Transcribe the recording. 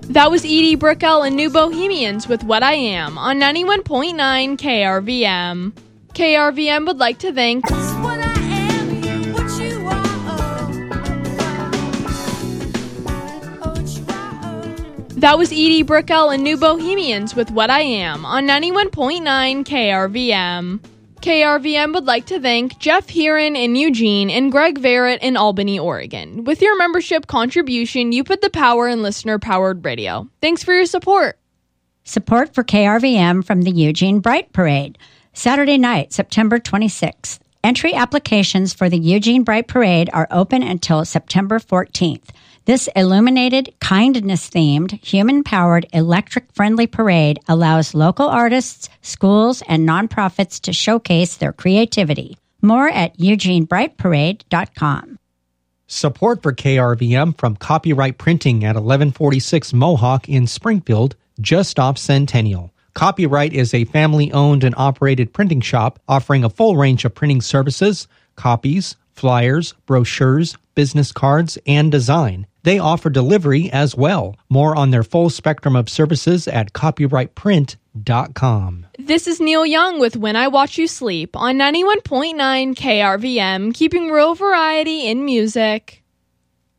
That was Edie Brickell and New Bohemians with What I Am on 91.9 KRVM. KRVM would like to thank That was Edie Brickell and New Bohemians with What I Am on 91.9 KRVM. KRVM would like to thank Jeff Heron in Eugene and Greg Verrett in Albany, Oregon. With your membership contribution, you put the power in listener-powered radio. Thanks for your support. Support for KRVM from the Eugene Bright Parade. Saturday night, September 26th. Entry applications for the Eugene Bright Parade are open until September 14th. This illuminated, kindness-themed, human-powered, electric-friendly parade allows local artists, schools, and nonprofits to showcase their creativity. More at eugenebrightparade.com. Support for KRVM from Copyright Printing at 1146 Mohawk in Springfield, just off Centennial. Copyright is a family-owned and operated printing shop offering a full range of printing services, copies, flyers, brochures, business cards, and design. They offer delivery as well. More on their full spectrum of services at copyrightprint.com. This is Neil Young with When I Watch You Sleep on 91.9 KRVM, keeping real variety in music.